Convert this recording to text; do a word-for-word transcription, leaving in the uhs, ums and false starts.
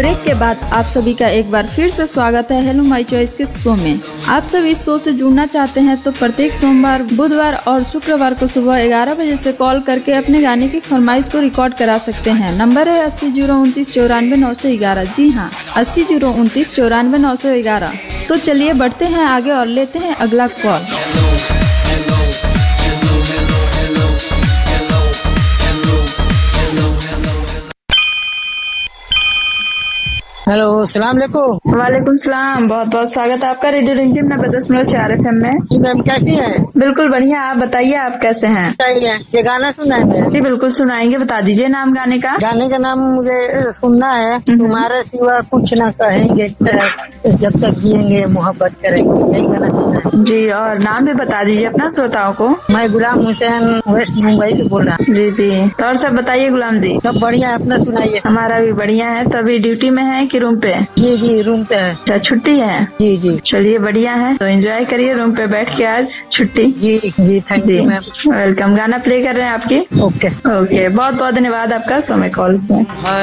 Break के बाद आप सभी का एक बार फिर से स्वागत है हेलो माय चॉइस के शो में। आप सब इस शो से जुड़ना चाहते हैं तो प्रत्येक सोमवार, बुधवार और शुक्रवार को सुबह ग्यारह बजे से कॉल करके अपने गाने की फरमाइश को रिकॉर्ड करा सकते हैं। नंबर है अस्सी जीरो उनतीस चौरानवे नौ सौ ग्यारह। जी हाँ, अस्सी जीरो उनतीस चौरानवे नौ सौ ग्यारह। तो चलिए बढ़ते हैं आगे और लेते हैं अगला कॉल। हेलो, सलाम अलैकुम। वालेकुम सलाम। बहुत बहुत स्वागत है आपका रेडियो रिमझिम नब्बे दशमलव चार एफ एम में। जी मैम, कैसी हैं? बिल्कुल बढ़िया, आप बताइए आप कैसे हैं? सही है। ये गाना सुना है मेरा? जी बिल्कुल सुनाएंगे, बता दीजिए नाम गाने का। गाने का नाम मुझे सुनना है। तुम्हारे सिवा कुछ ना कहेंगे, जब तक जिएंगे मोहब्बत करेंगे, यही गाना सुनना है। जी, और नाम भी बता दीजिए अपना श्रोताओं को। मैं गुलाम हुसैन वेस्ट मुंबई से बोल रहा हूँ। जी जी, तो और सब बताइए गुलाम जी। सब बढ़िया है, अपना सुनाइए। हमारा भी बढ़िया है। तो अभी ड्यूटी में है कि रूम पे? जी जी, रूम पे है। अच्छा, छुट्टी है? जी जी। चलिए बढ़िया है, तो एंजॉय करिए रूम पे बैठ के आज छुट्टी। जी जी, थैंक यू मैम। वेलकम। गाना प्ले कर रहे हैं आपकी। ओके ओके, बहुत बहुत धन्यवाद आपका समय कॉल पे।